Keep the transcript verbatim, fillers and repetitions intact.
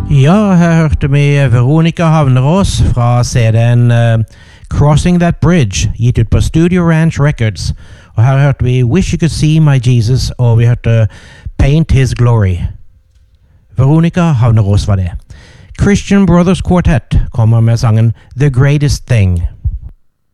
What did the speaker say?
Ja, her hørte vi Veronica Havnerås fra C D-en uh, Crossing That Bridge, gitt ut på Studio Ranch Records. Og her hørte vi Wish You Could See My Jesus, og vi hørte Paint His Glory. Veronica Havnerås var det. Christian Brothers Quartet kommer med sangen The Greatest Thing.